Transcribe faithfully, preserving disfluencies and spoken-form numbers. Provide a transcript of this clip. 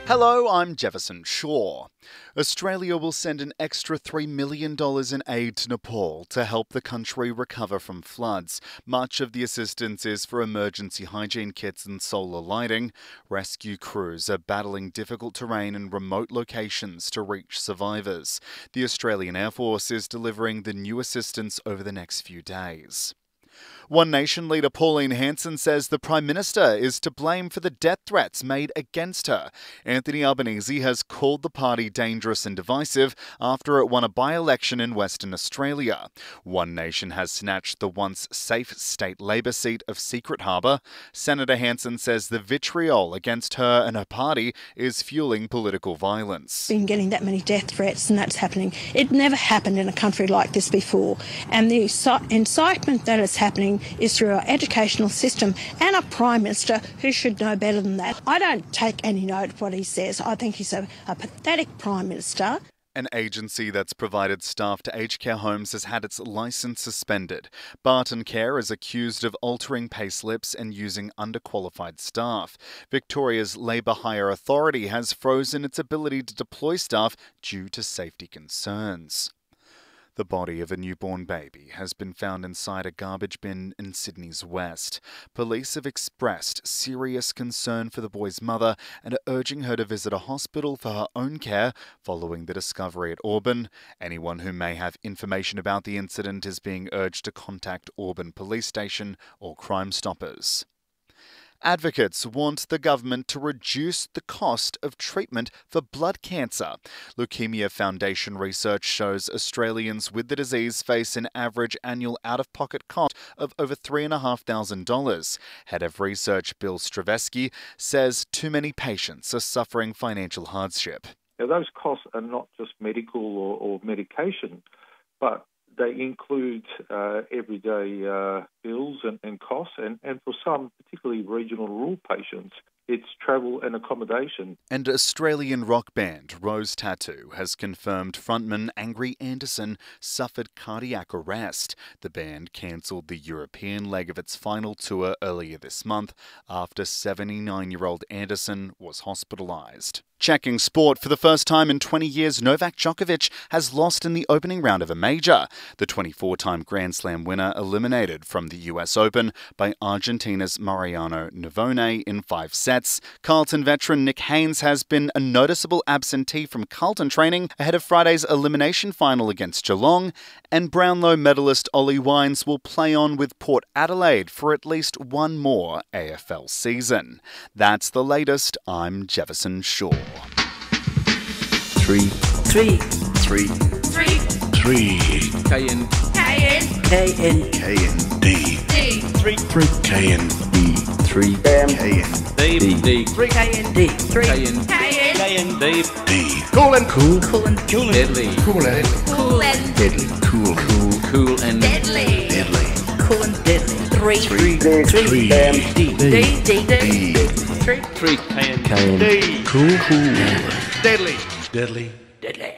Hello, I'm Jefferson Shaw. Australia will send an extra three million dollars in aid to Nepal to help the country recover from floods. Much of the assistance is for emergency hygiene kits and solar lighting. Rescue crews are battling difficult terrain in remote locations to reach survivors. The Australian Air Force is delivering the new assistance over the next few days. One Nation leader Pauline Hanson says the Prime Minister is to blame for the death threats made against her. Anthony Albanese has called the party dangerous and divisive after it won a by-election in Western Australia. One Nation has snatched the once safe state Labor seat of Secret Harbour. Senator Hanson says the vitriol against her and her party is fueling political violence. Been getting that many death threats and that's happening. It never happened in a country like this before. And the incitement that is happening is through our educational system and a Prime Minister who should know better than that. I don't take any note of what he says. I think he's a, a pathetic Prime Minister. An agency that's provided staff to aged care homes has had its licence suspended. Barton Care is accused of altering payslips and using underqualified staff. Victoria's Labour Hire Authority has frozen its ability to deploy staff due to safety concerns. The body of a newborn baby has been found inside a garbage bin in Sydney's west. Police have expressed serious concern for the boy's mother and are urging her to visit a hospital for her own care following the discovery at Auburn. Anyone who may have information about the incident is being urged to contact Auburn Police Station or Crime Stoppers. Advocates want the government to reduce the cost of treatment for blood cancer. Leukemia Foundation research shows Australians with the disease face an average annual out-of-pocket cost of over three thousand five hundred dollars. Head of research Bill Stravesky says too many patients are suffering financial hardship. Now, those costs are not just medical or, or medication, but they include uh, everyday uh, bills and, and costs, and, and for some, particularly regional rural patients, it's travel and accommodation. And Australian rock band Rose Tattoo has confirmed frontman Angry Anderson suffered cardiac arrest. The band cancelled the European leg of its final tour earlier this month after seventy-nine-year-old Anderson was hospitalised. Checking sport, for the first time in twenty years, Novak Djokovic has lost in the opening round of a major. The twenty-four-time Grand Slam winner eliminated from the U S Open by Argentina's Mariano Navone in five sets. Carlton veteran Nick Haynes has been a noticeable absentee from Carlton training ahead of Friday's elimination final against Geelong. And Brownlow medalist Ollie Wines will play on with Port Adelaide for at least one more A F L season. That's the latest. I'm Jefferson Shaw. Three. Three. Three. Three. Three. K N. K N. K N. K N. D. D. Three. Three. K N. D. Three. M. K N. D. D. Three. K N. D. Three. K N. K N. K N. D. D. Cool and cool. Cool and cool and deadly. Cool and Cool and deadly. Cool. Cool. Cool and Deadly. Deadly. Cool and deadly. Three. Three. Three. Three. M. D. D. D. D. D. Three. Three. K N. K N. D. Cool. Cool. Deadly. Deadly. Deadly.